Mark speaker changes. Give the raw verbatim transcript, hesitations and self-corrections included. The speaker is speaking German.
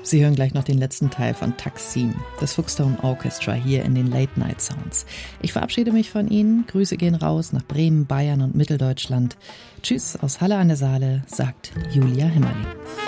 Speaker 1: Sie hören gleich noch den letzten Teil von Taksim, das Fuchstone Orchestra hier in den Late Night Sounds. Ich verabschiede mich von Ihnen. Grüße gehen raus nach Bremen, Bayern und Mitteldeutschland. Tschüss aus Halle an der Saale, sagt Julia Hemmerling.